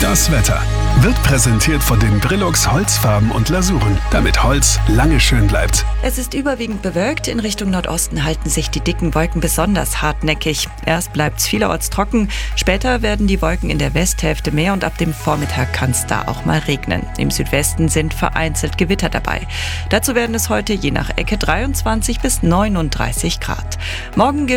Das Wetter wird präsentiert von den Brillux Holzfarben und Lasuren, damit Holz lange schön bleibt. Es ist überwiegend bewölkt. In Richtung Nordosten halten sich die dicken Wolken besonders hartnäckig. Erst bleibt es vielerorts trocken, später werden die Wolken in der Westhälfte mehr und ab dem Vormittag kann es da auch mal regnen. Im Südwesten sind vereinzelt Gewitter dabei. Dazu werden es heute je nach Ecke 23 bis 39 Grad. Morgen